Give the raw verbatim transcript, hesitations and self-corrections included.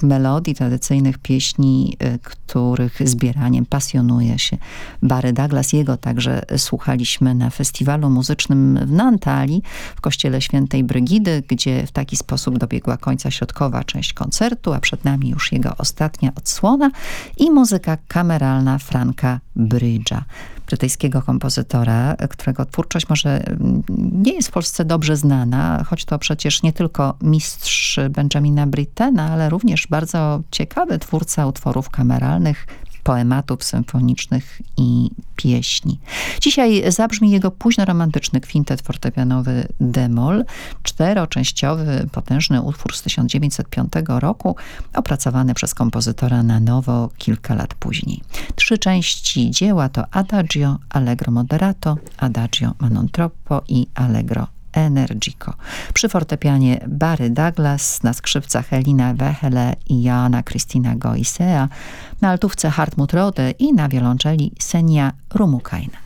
tradycyjnych melodii, tradycyjnych pieśni, których zbieraniem pasjonuje się Barry Douglas. Jego także słuchaliśmy na festiwalu muzycznym w Nantalii, w kościele świętej Brygidy, gdzie w taki sposób dobiegła końca środkowa część koncertu, a przed nami już jego ostatnia odsłona i muzyka kameralna Franka Bridge'a, brytyjskiego kompozytora, którego twórczość może nie jest w Polsce dobrze znana, choć to przecież nie tylko mistrz Benjamina Brittena, ale również bardzo ciekawy twórca utworów kameralnych, poematów symfonicznych i pieśni. Dzisiaj zabrzmi jego późnoromantyczny kwintet fortepianowy d-moll, czteroczęściowy, potężny utwór z tysiąc dziewięćset piątego roku, opracowany przez kompozytora na nowo kilka lat później. Trzy części dzieła to Adagio, Allegro moderato, Adagio ma non troppo i Allegro energico. Przy fortepianie Barry Douglas, na skrzypcach Elina Wehele i Joanna Kristina Goisea, na altówce Hartmut Rode i na wiolonczeli Senja Rummukainen.